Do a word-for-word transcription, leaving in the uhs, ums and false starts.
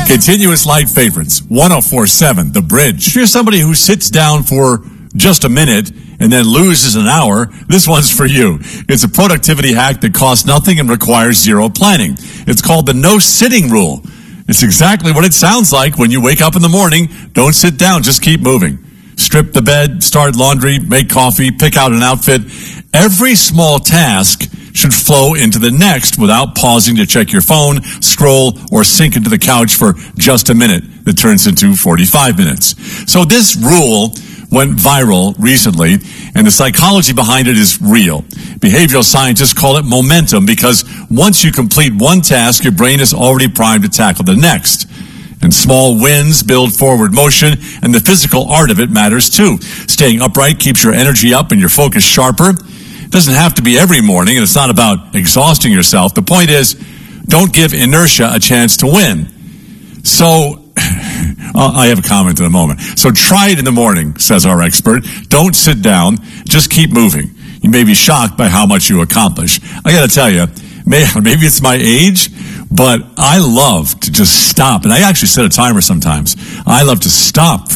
Continuous light favorites, one oh four point seven, The Bridge. If you're somebody who sits down for just a minute and then loses an hour, this one's for you. It's a productivity hack that costs nothing and requires zero planning. It's called the no sitting rule. It's exactly what it sounds like when you wake up in the morning. Don't sit down, just keep moving. Strip the bed, start laundry, make coffee, pick out an outfit. Every small task should flow into the next without pausing to check your phone, scroll, or sink into the couch for just a minute that turns into forty-five minutes. So this rule went viral recently, and the psychology behind it is real. Behavioral scientists call it momentum because once you complete one task, your brain is already primed to tackle the next. And small wins build forward motion, and the physical art of it matters too. Staying upright keeps your energy up and your focus sharper. It doesn't have to be every morning, and it's not about exhausting yourself. The point is, don't give inertia a chance to win. So, I have a comment in a moment. So try it in the morning, says our expert. Don't sit down. Just keep moving. You may be shocked by how much you accomplish. I got to tell you, maybe it's my age, but I love to just stop. And I actually set a timer sometimes. I love to stop